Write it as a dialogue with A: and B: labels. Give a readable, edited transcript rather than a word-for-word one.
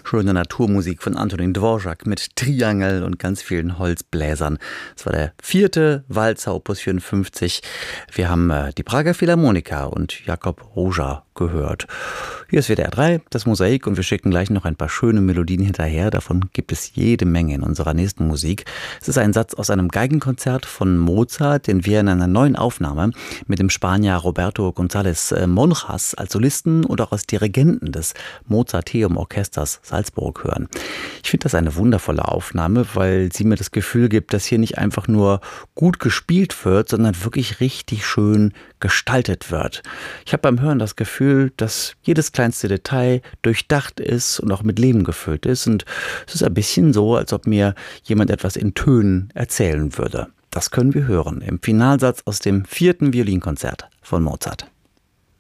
A: Schöne Naturmusik von Antonín Dvořák mit Triangel und ganz vielen Holzbläsern. Das war der 4. Walzer Opus 54. Wir haben die Prager Philharmoniker und Jakub Róža gehört. Hier ist WDR 3, das Mosaik, und wir schicken gleich noch ein paar schöne Melodien hinterher. Davon gibt es jede Menge in unserer nächsten Musik. Es ist ein Satz aus einem Geigenkonzert von Mozart, den wir in einer neuen Aufnahme mit dem Spanier Roberto González Monjas als Solisten und auch als Dirigenten des Mozarteum Orchesters Salzburg hören. Ich finde das eine wundervolle Aufnahme, weil sie mir das Gefühl gibt, dass hier nicht einfach nur gut gespielt wird, sondern wirklich richtig schön gestaltet wird. Ich habe beim Hören das Gefühl, dass jedes kleinste Detail durchdacht ist und auch mit Leben gefüllt ist. Und es ist ein bisschen so, als ob mir jemand etwas in Tönen erzählen würde. Das können wir hören im Finalsatz aus dem 4. Violinkonzert von Mozart.